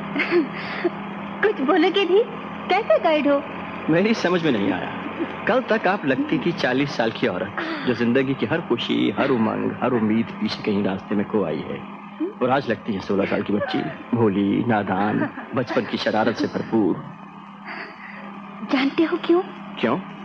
कुछ बोलोगे भी? कैसे गाइड हो? मेरी समझ में नहीं आया। कल तक आप लगती थी 40 साल की औरत जो जिंदगी की हर खुशी, हर उमंग, हर उम्मीद पीछे कहीं रास्ते में खो आई है। और आज लगती है 16 साल की बच्ची, भोली, नादान, बचपन की शरारत से भरपूर। जानते हो क्यों? क्यों?